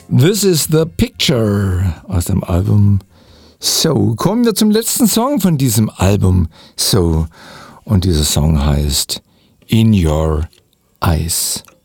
This is the Picture aus dem Album So. Kommen wir zum letzten Song von diesem Album So. Und dieser Song heißt In Your Eyes.